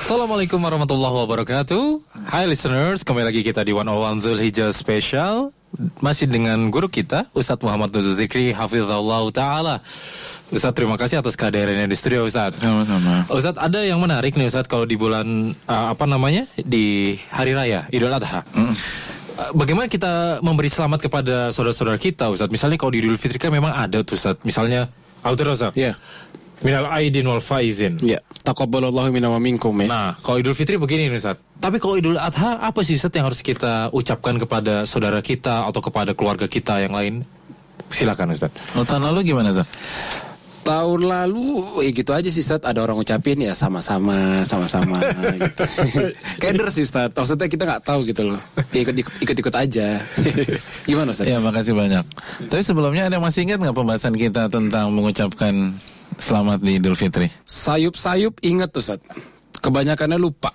Assalamualaikum warahmatullahi wabarakatuh. Hai listeners, kembali lagi kita di 101 Zulhijjah Special. Masih dengan guru kita, Ustadz Muhammad Nuzul Zikri, Hafizahullah Ta'ala. Ustadz, terima kasih atas kehadirannya di studio, Ustadz. Sama-sama. Ustadz, ada yang menarik nih, Ustadz, kalau di bulan, di Hari Raya, Idul Adha. Bagaimana kita memberi selamat kepada saudara-saudara kita, Ustadz? Misalnya kalau di Idul Fitri kan memang ada tuh, Ustadz. Misalnya, Ustadz. Iya. Minal aidin wal faizin. Iya. Taqabbalallahu minna wa minkum ya. Nah, kalau Idul Fitri begini nih, Ustaz. Tapi kalau Idul Adha, apa sih, Ustaz, yang harus kita ucapkan kepada saudara kita atau kepada keluarga kita yang lain? Silakan, Ustaz. Tahun lalu gimana, Ustaz? Tahun lalu gitu aja sih, Ustaz. Ada orang ucapin ya sama-sama gitu. Keder sih, Ustaz. Maksudnya kita nggak tahu gitu loh. Ikut-ikut aja. Gimana, Ustaz? Ya, makasih banyak. Tapi sebelumnya ada masih ingat nggak pembahasan kita tentang mengucapkan selamat di Idul Fitri? Sayup-sayup ingat, Ustaz. Kebanyakannya lupa.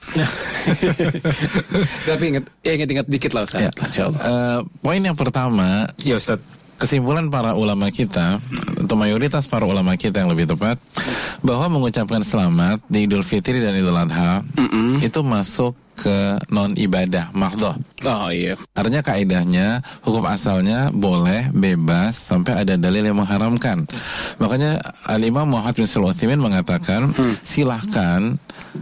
Tapi ingat dikit lah, Ustaz. Ya. Poin yang pertama, Ya, Ustaz. kesimpulan para ulama kita, atau mayoritas para ulama kita yang lebih tepat, bahwa mengucapkan selamat di Idul Fitri dan Idul Adha itu masuk ke non ibadah mahdhah. Oh iya. Artinya kaidahnya hukum asalnya boleh, bebas sampai ada dalil yang mengharamkan. Makanya Al-Imam Muhammad bin Shalih Al-Utsaimin mengatakan silahkan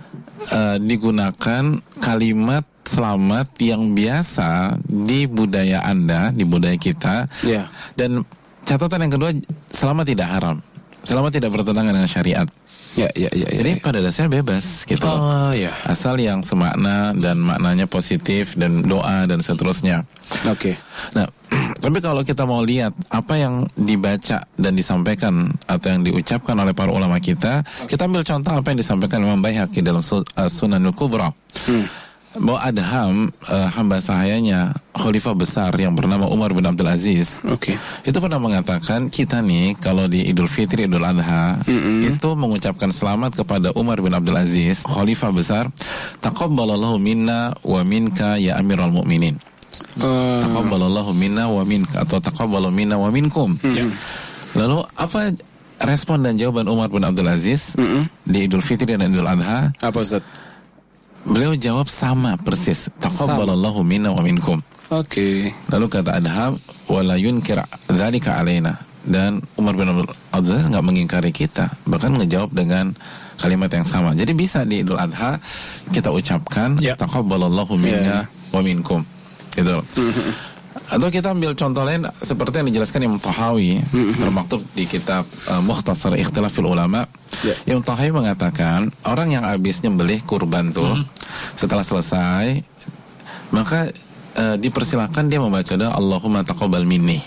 digunakan kalimat selamat yang biasa di budaya Anda, di budaya kita. Yeah. Dan catatan yang kedua, selamat tidak haram, selamat tidak bertentangan dengan syariat. Ya. Jadi pada dasarnya bebas gitu. Ya. Asal yang semakna dan maknanya positif dan doa dan seterusnya. Oke. Nah, tapi kalau kita mau lihat apa yang dibaca dan disampaikan atau yang diucapkan oleh para ulama kita, kita ambil contoh apa yang disampaikan Imam Baihaqi dalam Sunanul Kubra. Bahwa Adham, hamba sahayanya khalifah besar yang bernama Umar bin Abdul Aziz, itu pernah mengatakan kita nih kalau di Idul Fitri, Idul Adha itu mengucapkan selamat kepada Umar bin Abdul Aziz, khalifah besar, taqabbalallahu minna wa minka ya Amirul Mukminin. Taqabbalallahu minna wa minka atau taqabbalu minna wa minkum. Lalu apa respon dan jawaban Umar bin Abdul Aziz di Idul Fitri dan Idul Adha? Apa, Ustaz? Beliau jawab sama persis, taqabbalallahu minna wa minkum. Oke. Lalu kata Adham, wala yunkir dzalika alaina. Dan Umar bin Abdul Aziz enggak mengingkari kita, bahkan ngejawab dengan kalimat yang sama. Jadi bisa di Idul Adha kita ucapkan taqabbalallahu minna wa minkum. Gitu. Atau kita ambil contoh lain seperti yang dijelaskan Imam Tahawi termaktub di kitab Mukhtasar Ikhtilafil Ulama. Imam Tahawi mengatakan orang yang habis nyembelih kurban tuh setelah selesai maka dipersilakan dia membaca doa Allahumma taqabbal minni.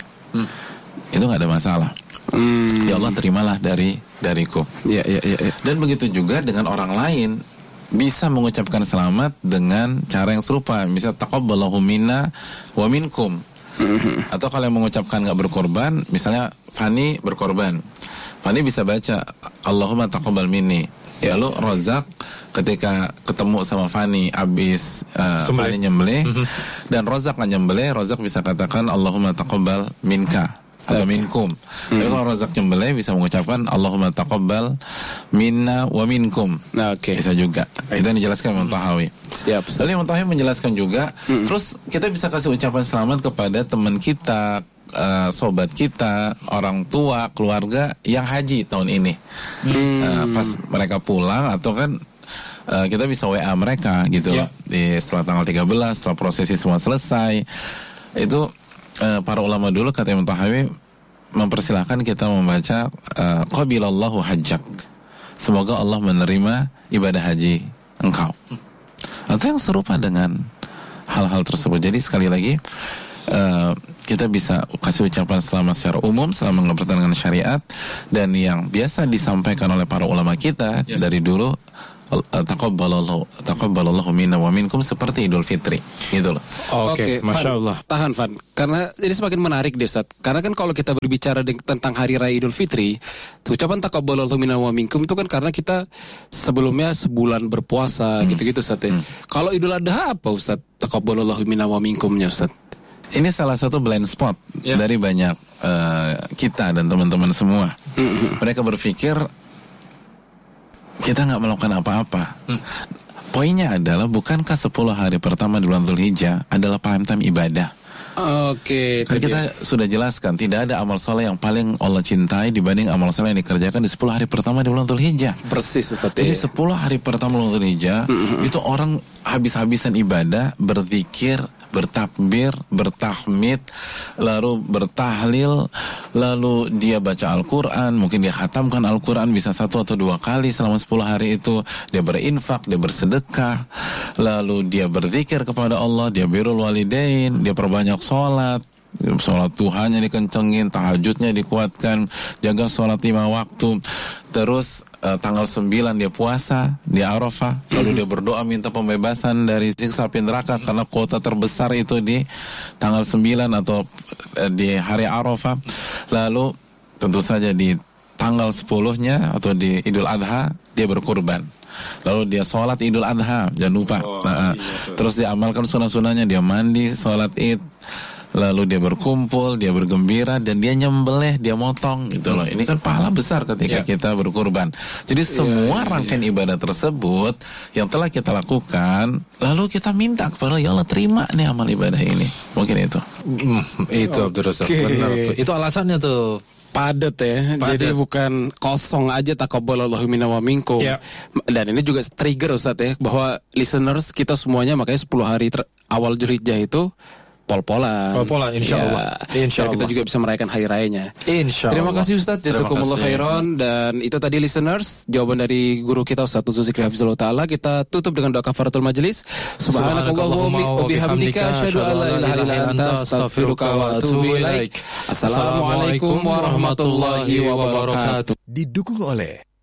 Itu nggak ada masalah. Ya Allah, terimalah dariku. Ya. Dan begitu juga dengan orang lain, bisa mengucapkan selamat dengan cara yang serupa. Misal taqabbalallahu minna wa minkum. Atau kalau yang mengucapkan nggak berkorban, misalnya Fani berkorban, Fani bisa baca Allahumma taqabbal minni. Lalu Rozak ketika ketemu sama Fani abis Fani nyembelih dan Rozak nggak nyembelih, Rozak bisa katakan Allahumma taqabbal minka atau minkum. Tapi kalau Razak nyembelih bisa mengucapkan Allahumma taqabbal minna wa minkum. Bisa juga. Itu yang dijelaskan Imam Tahawi. Siap. Lalu Imam Tahawi menjelaskan juga, terus kita bisa kasih ucapan selamat kepada teman kita, sobat kita, orang tua, keluarga yang haji tahun ini. Pas mereka pulang atau kan kita bisa WA mereka gitu loh. Setelah tanggal 13, setelah prosesi semua selesai. Itu para ulama dulu kata Imam Tahawi mempersilahkan kita membaca qabilallahu hajjak, semoga Allah menerima ibadah haji engkau, atau yang serupa dengan hal-hal tersebut. Jadi sekali lagi kita bisa kasih ucapan selamat secara umum selama nggak bertentangan dengan syariat, dan yang biasa disampaikan oleh para ulama kita dari dulu taqabbalallahu minna wa minkum seperti Idul Fitri gitu loh. Oke, Masya Allah. Tahan Van, karena ini semakin menarik deh Ustaz. Karena kan kalau kita berbicara tentang Hari Raya Idul Fitri, ucapan taqabbalallahu minna wa minkum itu kan karena kita sebelumnya sebulan berpuasa gitu-gitu Ustaz ya. Kalau Idul Adha apa Ustaz? Taqabbalallahu minna wa minkumnya Ustaz. Ini salah satu blind spot dari banyak kita dan teman-teman semua. Mereka berpikir kita nggak melakukan apa-apa. poinnya adalah bukankah 10 hari pertama di bulan Dzulhijjah adalah prime time ibadah? Oke, Kan kita sudah jelaskan tidak ada amal soleh yang paling Allah cintai dibanding amal soleh yang dikerjakan di 10 hari pertama di bulan Dzulhijjah. persis Ustaz. Jadi 10 hari pertama bulan Dzulhijjah itu orang habis-habisan ibadah, berzikir, bertakbir, bertahmid, lalu bertahlil, lalu dia baca Al-Quran, mungkin dia khatamkan Al-Quran bisa 1 atau 2 kali selama 10 hari itu, dia berinfak, dia bersedekah, lalu dia berzikir kepada Allah, dia birrul walidain, dia perbanyak sholat Tuhannya dikencengin, tahajudnya dikuatkan, jaga sholat 5 waktu. Terus tanggal 9 dia puasa di Arafah, lalu dia berdoa minta pembebasan dari siksa api neraka karena kuota terbesar itu di tanggal 9 atau di hari Arafah. Lalu tentu saja di tanggal 10-nya atau di Idul Adha dia berkurban. Lalu dia sholat Idul Adha, jangan lupa. Terus dia amalkan sunah-sunahnya, dia mandi, sholat Id. Lalu dia berkumpul, dia bergembira, dan dia nyembelih, dia motong gitu loh. Ini kan pahala besar ketika kita berkurban. Jadi semua rangkaian ibadah tersebut yang telah kita lakukan, lalu kita minta kepada ya Allah, terima nih amal ibadah ini. Mungkin itu. Itu Abdul Razak, benar tuh. Itu alasannya tuh. Padat ya. Jadi bukan kosong aja taqabbalallahu minna wa minkum. Dan ini juga trigger Ustaz ya, bahwa listeners kita semuanya makanya 10 hari awal Dzulhijjah itu pol-polan, insyaallah. Insyaallah kita juga bisa merayakan hari rayanya. Insyaallah. Terima kasih Ustaz, jazakumullah khairan. Dan itu tadi listeners, jawaban dari guru kita Ustaz Dzulzikri Hafizahullah Ta'ala. Kita tutup dengan doa kafaratul majlis. Subhanakallahumma wa bihamdika asyhadu an la ilaha illa anta astaghfiruka wa atubu ilaik. Assalamualaikum warahmatullahi wabarakatuh. Didukung oleh